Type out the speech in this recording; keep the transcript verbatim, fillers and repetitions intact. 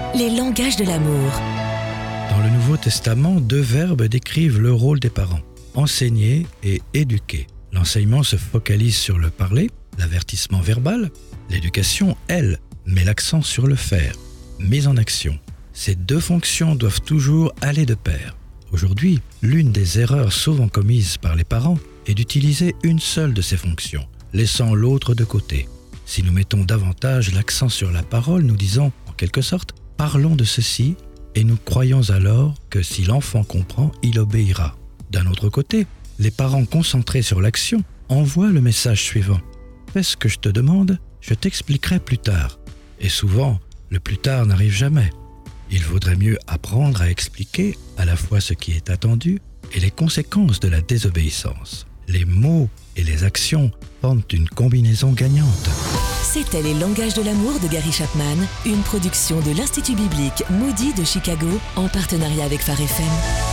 les langages de l'amour. Dans le Nouveau Testament, deux verbes décrivent le rôle des parents, enseigner et éduquer. L'enseignement se focalise sur le parler, l'avertissement verbal. L'éducation, elle, met l'accent sur le faire, mise en action. Ces deux fonctions doivent toujours aller de pair. Aujourd'hui, l'une des erreurs souvent commises par les parents est d'utiliser une seule de ces fonctions, laissant l'autre de côté. Si nous mettons davantage l'accent sur la parole, nous disons, en quelque sorte, « parlons de ceci » et nous croyons alors que si l'enfant comprend, il obéira. D'un autre côté, les parents concentrés sur l'action envoient le message suivant. « Fais ce que je te demande, je t'expliquerai plus tard. » Et souvent, le plus tard n'arrive jamais. Il vaudrait mieux apprendre à expliquer à la fois ce qui est attendu et les conséquences de la désobéissance. Les mots et les actions forment une combinaison gagnante. C'était Les langages de l'amour de Gary Chapman, une production de l'Institut biblique Moody de Chicago en partenariat avec Phare F M.